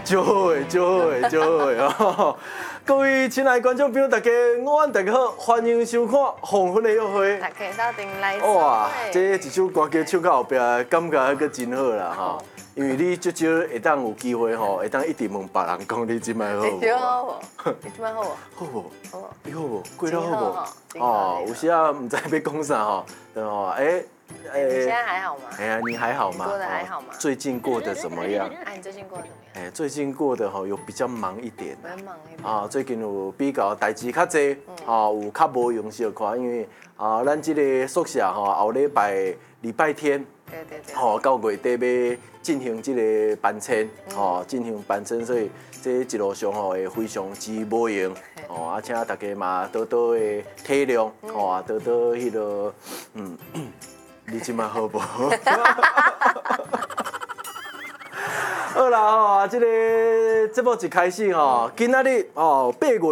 就好诶，就好诶，就好诶哦！各位亲爱的观众朋友，大家午安，大家好，欢迎收看《黄昏的约会》。 大家到顶来哇，这一首歌曲唱到后壁，感觉还阁真好啦吼！因为你至少会当有机会吼，会当一直问别人讲你即摆好无？ 对好无？你即摆好无？ 好无？ 好， 你好无？过得好无？ 哦， 有时啊，唔知要讲啥吼，对吼， 你现在还好吗？ 哎呀，你还好吗？ 过得还好吗？ 最近过得怎么样？ 哎，你最近过得怎么样？ 哎，最近过得吼有比较忙一点。 比较忙一点。 啊，最近有比较代志较济，有较无用小看，因为咱这个宿舍后礼拜天， 对， 到月底要进行这个搬迁，进行搬迁，所以这一路上会非常之无用，请大家嘛多多的体谅，多多迄个，你即摆好无？好啦这个节目一开始今仔日8月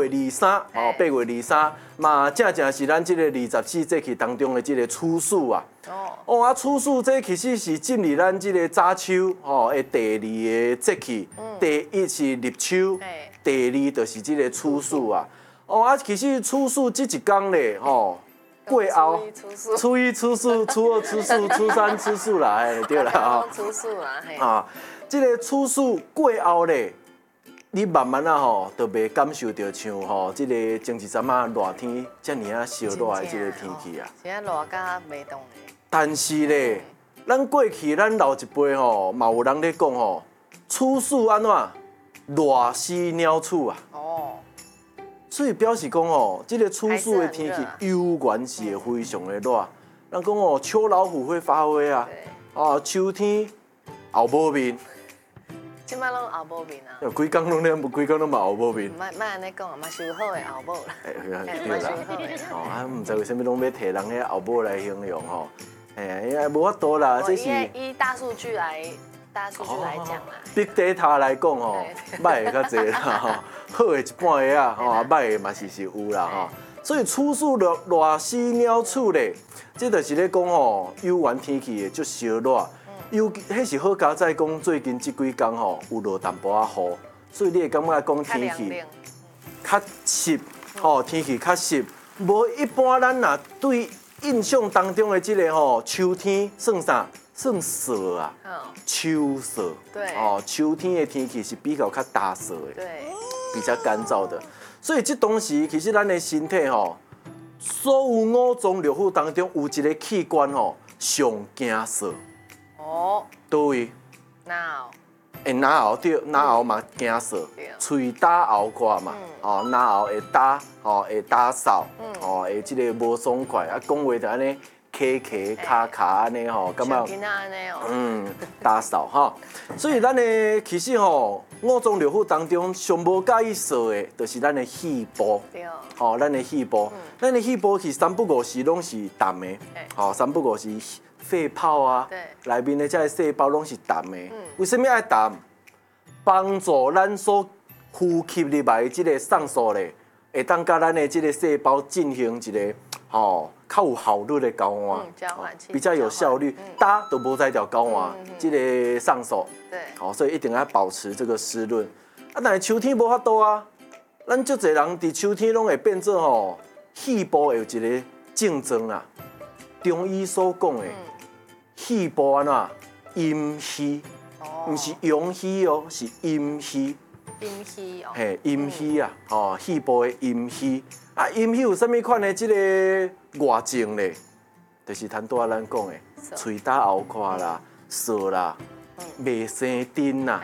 23嘛，正是咱这个24节气当中的这个处暑啊。处暑这其实是进入咱这个早秋的第二个节气，第一是立秋，第二就是这个处暑啊。其实处暑这一天咧过后，初一、初四、初二、初四、初三、初四啦，对啦初四啦，嘿。 这个处暑过后咧，你慢慢就袂感受到像这个前一阵热天遮尔烧热的这个天气啊。 现在热甲袂动咧。 但是咧，咱过去咱老一辈嘛有人咧讲处暑安怎热死鸟鼠啊。所以表示讲这个处暑的天气悠然是会非常的热。咱讲秋老虎会发威啊，秋天后无面。 即摆拢后无面啊！ 规工拢咧，规工拢嘛后无面。 莫安尼讲啊，嘛是有好的后母啦。 对啦，唔知为什么拢要摕人迄后母来形容因为无法度啦，这是以大数据来讲啦。 Big Data 来讲歹的较侪啦好的一半个啊歹的嘛是有啦所以处暑热死鸟鼠咧，这就是咧讲悠然天气的足烧热。迄是好佳在讲，最近这几天有落淡薄仔雨，所以你会感觉讲天气较湿，天气较湿。无一般咱若对印象当中的这个秋天算啥？算热啊，秋热。对。秋天的天气是比较较干燥的，对，比较干燥的。所以这当时其实咱的身体所有五脏六腑当中有一个器官上惊热。倒位？咽喉对，咽喉嘛惊热，喙打喉看嘛，咽喉会打扫，会这个无爽快，讲话就安尼卡安尼感觉打扫所以咱的其实五脏六腑当中上无介意热的，就是咱的肺部，咱的肺部，咱的肺部是三不五时拢是淡的，三不五时。肺泡啊，内面的这个细胞拢是淡的。为什么爱淡？帮助咱所呼吸入来的这个酸素咧，会当甲咱的这个细胞进行一个较有效率的交换，比较有效率。打都无在条交换这个酸素，所以一定要保持这个湿润。但是秋天无法度啊，咱足侪人伫秋天拢会变做肺部有一个症状啊。中医所讲的。肺部安怎阴虚，唔是阳虚是阴虚。 阴虚嘿，阴虚啊，肺部的阴虚。阴虚有啥物款的这个外症咧？就是咱拄仔咱讲的，喙打喉看啦，涩啦，袂生津啦，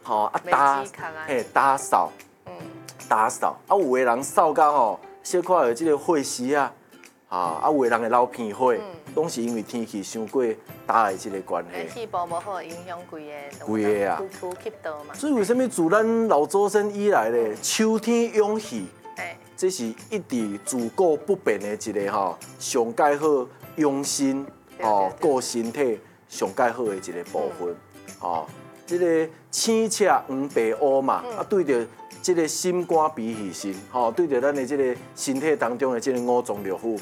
打扫，有的人扫到小可有这个血丝啊。有的人会流鼻血，拢是因为天气伤过打的这个关系。 气部无好，影响规个啊， 呼吸道嘛。 所以为什么自咱老祖先以来咧，秋天养气，这是一直自古不变的一个上介好养生顾身体上介好的一个部分。这个青赤黄白乌嘛，对着这个心肝脾肺肾，对着咱的这个身体当中的这个五脏六腑。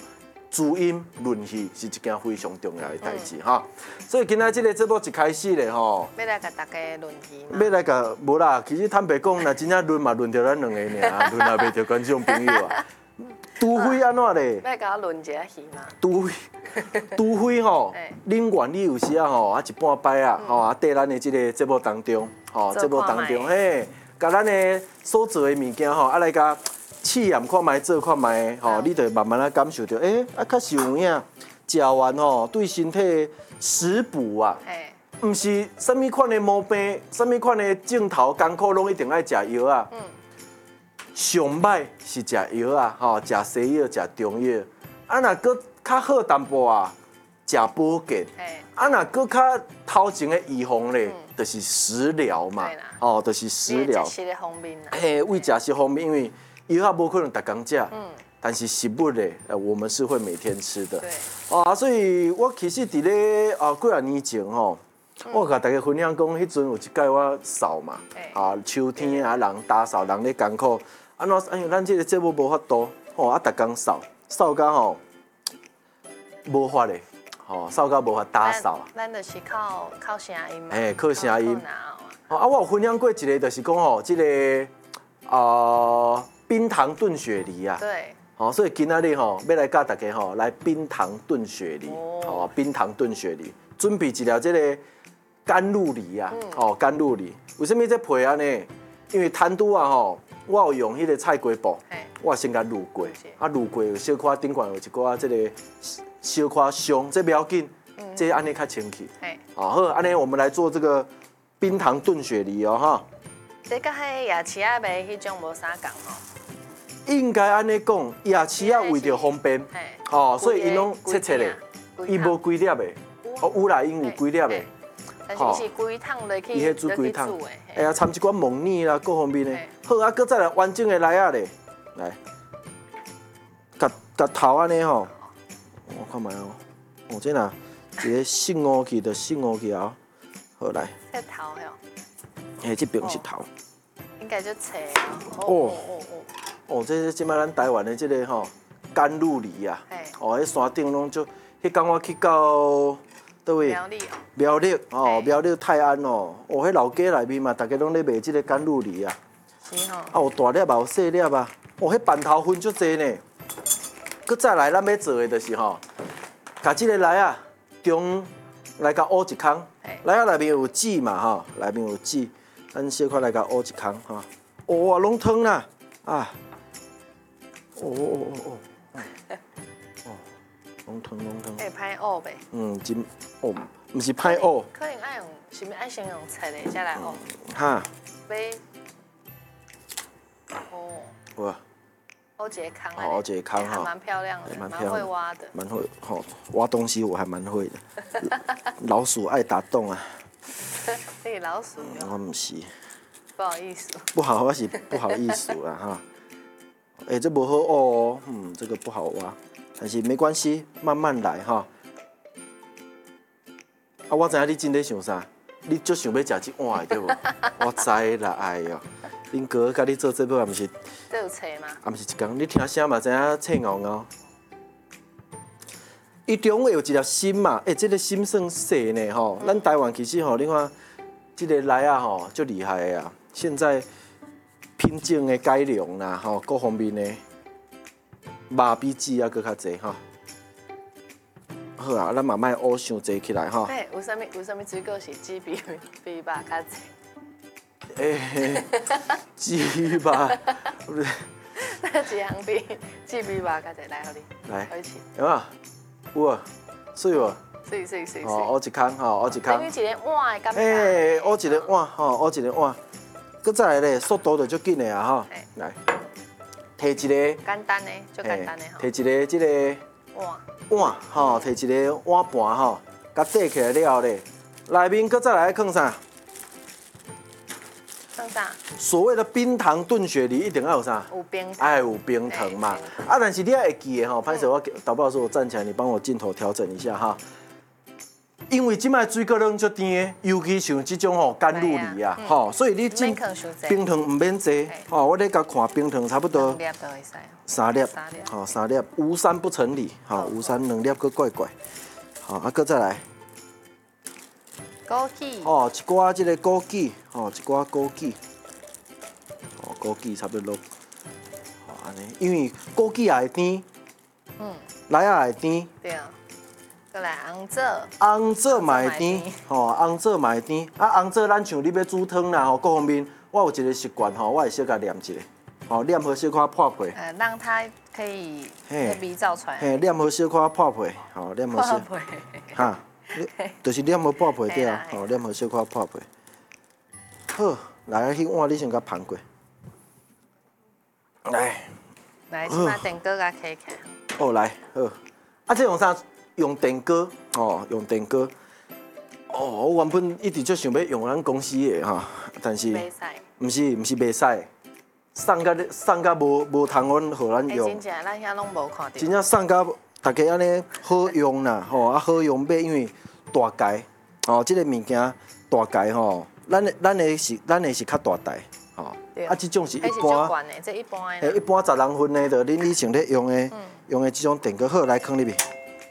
主音论戏是一件非常重要的代志哈。所以今仔这个节目一开始咧吼， 要来甲大家论戏嘛。 要来甲无啦，其实坦白讲，若真正论嘛论着咱两个尔，论也袂着观众朋友啊。除非安怎咧？ 要甲我论一下戏嘛。 除非吼，恁愿意有时啊吼，啊一半摆啊，吼啊，伫咱的这个节目当中，吼节目当中，嘿，甲咱的所做的物件吼，啊来甲试验看卖，做看卖，吼，你就慢慢啊感受到，啊，确实有影，食完吼，对身体食补啊，毋是啥物款的毛病，啥物款的镜头艰苦，拢一定爱食药啊。上歹是食药啊，吼，食西药、食中药，啊，若搁较好淡薄啊，食保健，啊，若搁较头前的预防咧，就是食疗嘛，哦，就是食疗。 食的方面啦。 嘿，为食食方面，因为药啊无可能逐工食，但是食物咧，我们是会每天吃的。对。啊，所以我其实伫咧几啊年前吼，我甲大家分享讲，迄阵有一届我扫嘛，啊，秋天啊，人打扫，人咧艰苦。安怎？哎呦，咱这个节目无法度，吼啊，逐工扫到吼无法咧，吼扫到无法打扫。 咱就是靠声音嘛。 靠声音。我有分享过一个，就是讲吼，这个冰糖炖雪梨啊。对。所以今仔日吼，要来教大家吼，来冰糖炖雪梨。冰糖炖雪梨，准备一条这个甘露梨啊。甘露梨，为什么这配安呢？因为摊拄啊吼。我有用迄个菜瓜布，我先甲卤过，卤过有小可顶悬有一寡这个小可伤，这不要紧，这安尼较清气。好，安尼我们来做这个冰糖炖雪梨哦哈。 这甲迄夜市仔卖迄种无啥共吼。 应该安尼讲，夜市仔为着方便，所以因拢切切的，伊无规粒的，有啦，因有规粒的。 但是是规桶落去， 伊迄煮规桶，掺一寡梦泥啦，各方面的。好啊，搁再来完整的来啊咧，来，甲头安尼吼，我看卖哦，这呐，一个醒乌去就醒乌去啊，好来。 这头哟。 这边是头。 应该就切哦。 这摆咱台湾的这个吼甘露梨啊，迄山顶拢就，迄天我去到。倒位？苗栗苗栗泰安哦，迄老街内面嘛，大家拢咧卖即个甘露梨啊。是吼。有大粒啊，有细粒啊。迄板头分足济呢。搁再来，咱要做的就是吼，甲即个来啊，中来甲乌一空，来啊内面有籽嘛吼，内面有籽，咱小可来甲乌一空吼。哇，拢汤啦啊！拢汤。 会歹学呗？ 真毋是歹学。 可能爱用，是毋爱先用切的才来学？ 哈。哇。 挖一个坑挖一个坑哈。 蛮漂亮的，蛮会挖的。 蛮会，挖东西我还蛮会的。老鼠爱打洞啊。 你老鼠？ 我毋是。 不好意思。 我是不好意思啦哈。这不好哦，这个不好挖。但是没关系，慢慢来哈。我知影你真在想啥，你足想要食一碗的对无？我知啦，哎哟，恁哥甲你做这个也毋是。 这有切吗？ 也毋是一工，你听声嘛知影脆咬咬。伊中间有一条心嘛，这个心算细呢吼。咱台湾其实吼，你看这个来啊吼，足厉害的啊。现在品种的改良啦吼，各方面的。肉比籽啊，搁较济哈。好啊，咱嘛莫乌伤济起来哈。 有啥物水果是籽比肉较济？ 籽肉， 哪一项比籽比肉较济？来，互你。来，开始。 有啊，有啊，水无？ 水。 乌一空乌一空。 等于一个碗的感觉。 乌一个碗乌一个碗。搁再来咧，速度就足紧的啊哈。来。摕一个简单的，就简单的吼。摕一个这个碗吼，摕一个碗盘吼，甲缀起来了后咧，内面搁再来放啥？ 放啥？ 所谓的冰糖炖雪梨一定要有啥？ 有冰糖。 有冰糖嘛。但是你要会记的吼，歹势我导播老师我站起来，你帮我镜头调整一下哈。 因为即摆水果冷足甜的，尤其像即种吼甘露梨啊，吼，所以你进冰糖唔免济，吼，我咧甲看冰糖差不多3粒，吼3粒，无三不成礼，吼无三2粒佫怪怪，吼啊佫再来， 枸杞， 哦一寡即个枸杞，吼一寡枸杞，哦枸杞差不多，吼安尼，因为枸杞也会甜，来也会甜， 对。再来红枣， 红枣嘛会甜，吼，红枣嘛会甜。啊，红枣咱像你要煮汤啦，吼，各方面，我有一个习惯，吼，我会小甲念一个，吼，念好小可破皮。 让它可以味造出来。 嘿，念好小可破皮，吼，念好小。 破皮。 哈，就是念好破皮对啊，吼，念好小可破皮。好，来，迄碗你先甲捧过。来， 即摆电锅甲开开。 好，来，好。啊，这用啥？用电锅，哦，用电锅。哦，我原本一直就想要用咱公司的哈，但是，毋是袂使，送甲无通阮互咱用。 真正咱遐拢无看到。 真正送甲大家安尼好用啦，吼啊好用买，因为大台，哦，即个物件大台吼，咱的是较大台，吼。啊，即种是一般。 这一般一般10人份的，就恁以前咧用的即种电锅，好来放入去。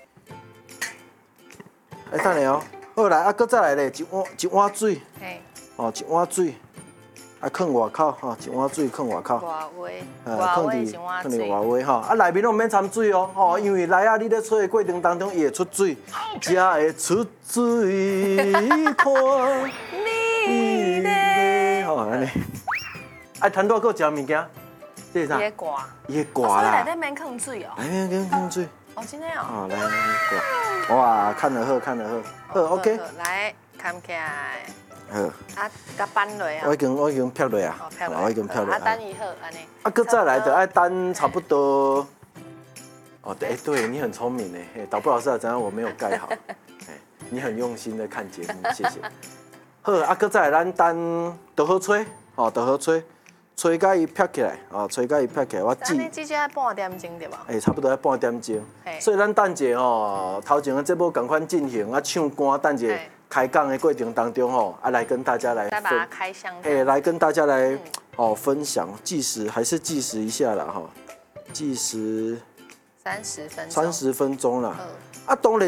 哎，等下哦，好来，啊，搁再来咧，一碗水，哦，一碗水，啊，放外口吼，一碗水放外口，放伫外围吼，啊，内面拢免掺水哦，吼，因为来啊，你咧吹的过程当中，伊会出水，才会出水，看你咧，吼，安尼，爱谈多个食物件，这是啥？伊会挂啦， 所以内底免放水哦， 内面免放水。 哦，真的哦。 哦，来挂，哇，看得好，看得好，好 ，OK。 来，扛起来。 好。 啊，甲搬落啊。 我已经撇落啊。我已经撇落。 啊，等伊好，安尼。 啊，搁再来就爱等差不多。哦，对，对你很聪明呢，导播老师怎样？我没有盖好。你很用心的看节目，谢谢。好，啊，搁再来咱等就好吹，哦，就好吹。吹甲伊撇起来，哦，吹甲伊撇起来，我记。 这只半点钟对无？ 差不多要半点钟。所以咱等者吼，头前的节目赶快进行啊，唱歌，等者开讲的过程当中吼，啊来跟大家来。 再把它开箱。 来跟大家来分享，计时还是计时一下啦哈，计时。30分钟啦。啊，当然